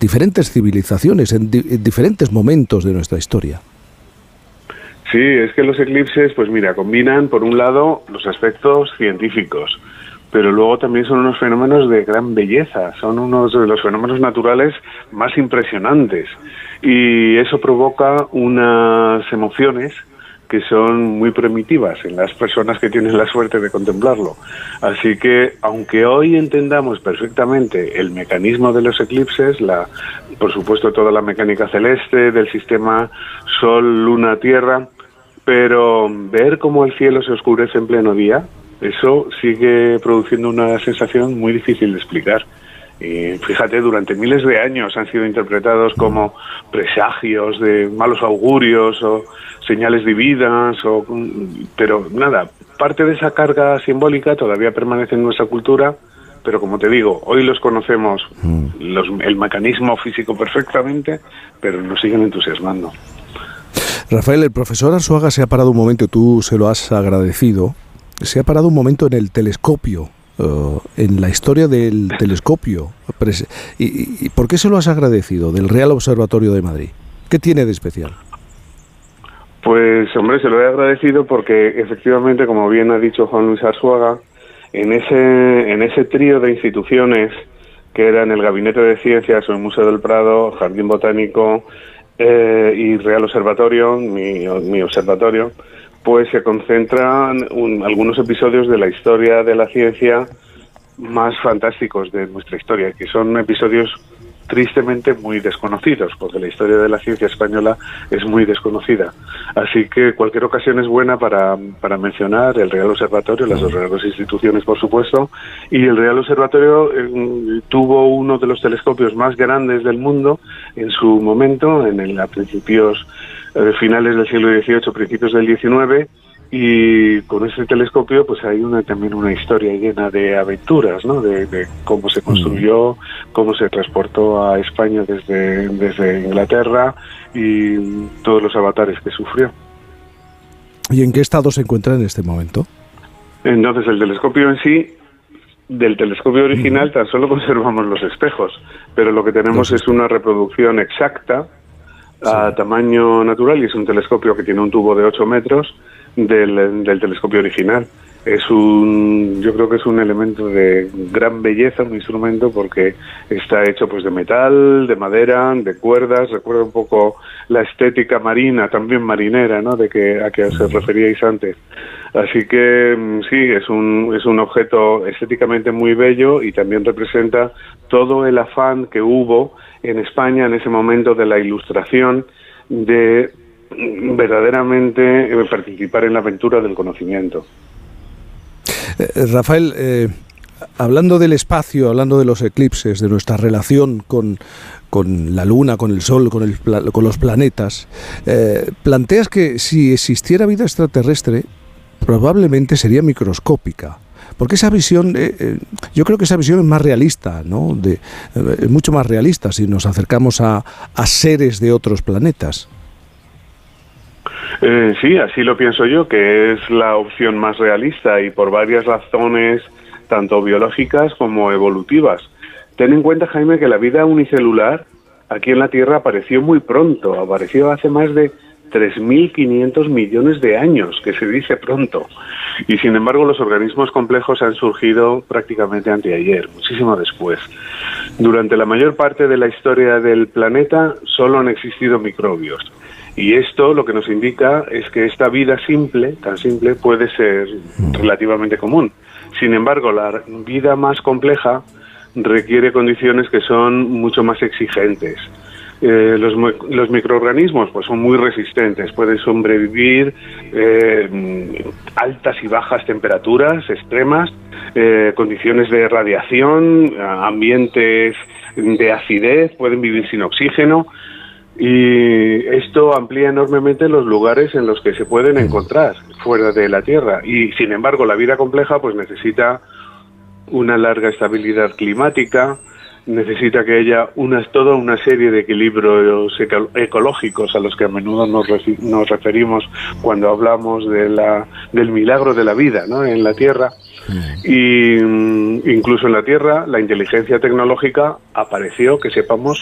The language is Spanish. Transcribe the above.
diferentes civilizaciones, en diferentes momentos de nuestra historia. Sí, es que los eclipses, pues mira, combinan por un lado los aspectos científicos, pero luego también son unos fenómenos de gran belleza, son unos de los fenómenos naturales más impresionantes, y eso provoca unas emociones que son muy primitivas en las personas que tienen la suerte de contemplarlo. Así que, aunque hoy entendamos perfectamente el mecanismo de los eclipses, por supuesto toda la mecánica celeste del sistema Sol, Luna, Tierra, pero ver cómo el cielo se oscurece en pleno día, eso sigue produciendo una sensación muy difícil de explicar. Y fíjate, durante miles de años han sido interpretados como presagios de malos augurios o señales divinas, pero nada, parte de esa carga simbólica todavía permanece en nuestra cultura, pero como te digo, hoy los conocemos el mecanismo físico perfectamente, pero nos siguen entusiasmando. Rafael, el profesor Arzuaga se ha parado un momento, tú se lo has agradecido, se ha parado un momento en el telescopio, en la historia del telescopio. ¿Y por qué se lo has agradecido del Real Observatorio de Madrid? ¿Qué tiene de especial? Pues hombre, se lo he agradecido porque efectivamente, como bien ha dicho Juan Luis Arzuaga, en ese trío de instituciones que eran el Gabinete de Ciencias o el Museo del Prado, Jardín Botánico y Real Observatorio, mi observatorio, pues se concentran algunos episodios de la historia de la ciencia más fantásticos de nuestra historia, que son episodios tristemente muy desconocidos, porque la historia de la ciencia española es muy desconocida. Así que cualquier ocasión es buena para mencionar el Real Observatorio, las dos grandes instituciones, por supuesto, y el Real Observatorio tuvo uno de los telescopios más grandes del mundo en su momento, a principios, finales del siglo XVIII, principios del XIX, y con ese telescopio pues hay también una historia llena de aventuras, ¿no? De cómo se construyó, cómo se transportó a España desde Inglaterra y todos los avatares que sufrió. ¿Y en qué estado se encuentra en este momento? Entonces el telescopio en sí, del telescopio original tan solo conservamos los espejos, pero lo que tenemos es una reproducción exacta a tamaño natural, y es un telescopio que tiene un tubo de 8 metros del telescopio original. Yo creo que es un elemento de gran belleza, un instrumento, porque está hecho pues de metal, de madera, de cuerdas. Recuerda un poco la estética marina, también marinera, ¿no? A que os referíais antes. Así que sí, es un objeto estéticamente muy bello, y también representa todo el afán que hubo en España en ese momento de la Ilustración, de verdaderamente participar en la aventura del conocimiento. Rafael, hablando del espacio, hablando de los eclipses, de nuestra relación con la Luna, con el Sol, con los planetas, planteas que si existiera vida extraterrestre, probablemente sería microscópica. Porque esa visión, yo creo que esa visión es más realista, ¿no? Es mucho más realista si nos acercamos a seres de otros planetas. Sí, así lo pienso yo, que es la opción más realista, y por varias razones, tanto biológicas como evolutivas. Ten en cuenta, Jaime, que la vida unicelular aquí en la Tierra apareció muy pronto, apareció hace más de 3.500 millones de años, que se dice pronto. Y sin embargo los organismos complejos han surgido prácticamente anteayer, muchísimo después. Durante la mayor parte de la historia del planeta solo han existido microbios. Y esto lo que nos indica es que esta vida simple, tan simple, puede ser relativamente común. Sin embargo, la vida más compleja requiere condiciones que son mucho más exigentes. Los microorganismos pues son muy resistentes, pueden sobrevivir altas y bajas temperaturas extremas, condiciones de radiación, ambientes de acidez, pueden vivir sin oxígeno. Y esto amplía enormemente los lugares en los que se pueden encontrar fuera de la Tierra. Y sin embargo, la vida compleja pues necesita una larga estabilidad climática, necesita que haya toda una serie de equilibrios ecológicos a los que a menudo nos referimos cuando hablamos del milagro de la vida, ¿no? En la Tierra. Y incluso en la Tierra la inteligencia tecnológica apareció, que sepamos,